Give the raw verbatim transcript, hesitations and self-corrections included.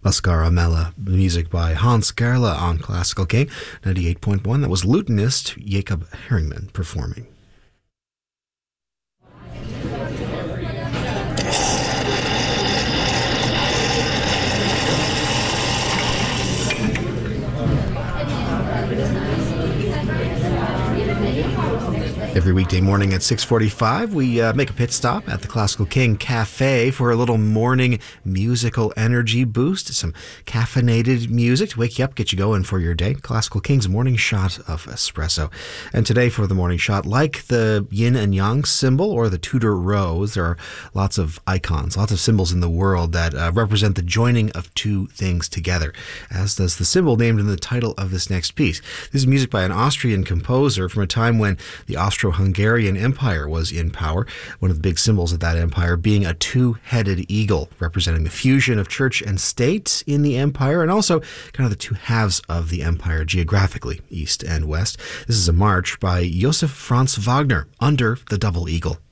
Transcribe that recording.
La Scaramella, music by Hans Gerle on Classical King ninety-eight point one. That was lutenist Jacob Herringman performing. Every weekday morning at six forty-five, we uh, make a pit stop at the Classical King Cafe for a little morning musical energy boost. Some caffeinated music to wake you up, get you going for your day. Classical King's morning shot of espresso. And today for the morning shot, like the yin and yang symbol or the Tudor rose, there are lots of icons, lots of symbols in the world that uh, represent the joining of two things together, as does the symbol named in the title of this next piece. This is music by an Austrian composer from a time when the Austro-Hungarian Empire was in power, one of the big symbols of that empire being a two-headed eagle, representing the fusion of church and state in the empire, and also kind of the two halves of the empire geographically, east and west. This is a march by Josef Franz Wagner, Under the Double Eagle.